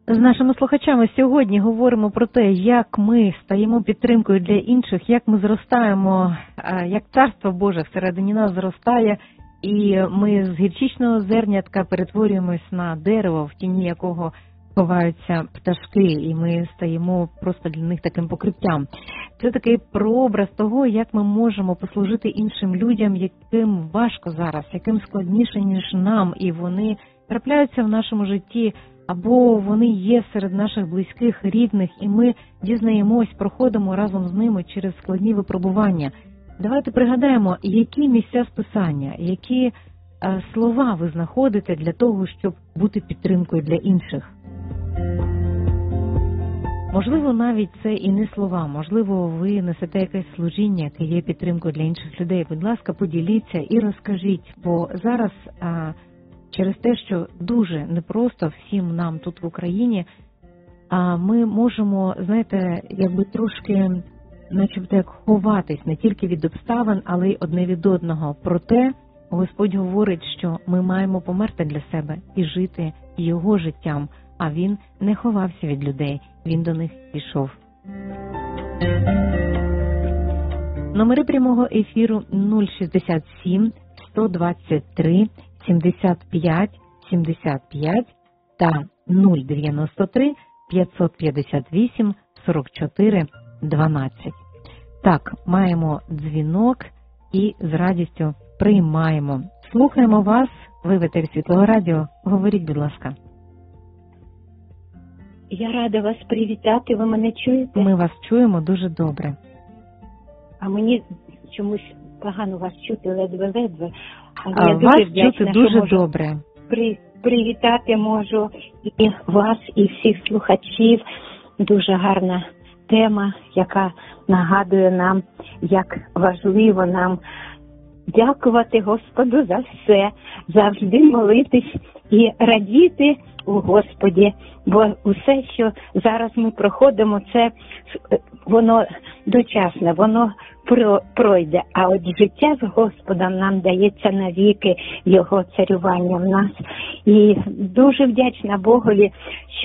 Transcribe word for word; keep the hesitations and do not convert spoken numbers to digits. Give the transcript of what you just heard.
З нашими слухачами сьогодні говоримо про те, як ми стаємо підтримкою для інших, як ми зростаємо, як Царство Боже всередині нас зростає, і ми з гірчичного зернятка перетворюємось на дерево, в тіні якого ховаються пташки, і ми стаємо просто для них таким покриттям. Це такий прообраз того, як ми можемо послужити іншим людям, яким важко зараз, яким складніше, ніж нам, і вони трапляються в нашому житті, або вони є серед наших близьких, рідних, і ми дізнаємось, проходимо разом з ними через складні випробування. Давайте пригадаємо, які місця з Писання, які е, слова ви знаходите для того, щоб бути підтримкою для інших. Можливо, навіть це і не слова, можливо, ви несете якесь служіння, яке є підтримкою для інших людей. Будь ласка, поділіться і розкажіть, бо зараз а, через те, що дуже непросто всім нам тут в Україні, а ми можемо, знаєте, якби трошки, начебто, як ховатись не тільки від обставин, але й одне від одного. Проте Господь говорить, що ми маємо померти для себе і жити Його життям, а Він не ховався від людей, Він до них пішов. Номери прямого ефіру нуль шістдесят сім сто двадцять три сімдесят п'ять сімдесят п'ять та нуль дев'яносто три п'ятсот п'ятдесят вісім сорок чотири дванадцять. Так, маємо дзвінок і з радістю приймаємо. Слухаємо вас, ви в етері Світлого Радіо. Говоріть, будь ласка. Я рада вас привітати, ви мене чуєте? Ми вас чуємо дуже добре. А мені чомусь погано вас чути, ледве-ледве. Але а я вас дуже вдячна, чути дуже можу добре. При, привітати можу і вас, і всіх слухачів. Дуже гарна тема, яка нагадує нам, як важливо нам дякувати Господу за все, завжди молитись і радіти у Господі, бо усе, що зараз ми проходимо, це воно дочасне, воно пройде, а от життя з Господом нам дається навіки, Його царювання в нас. І дуже вдячна Богові,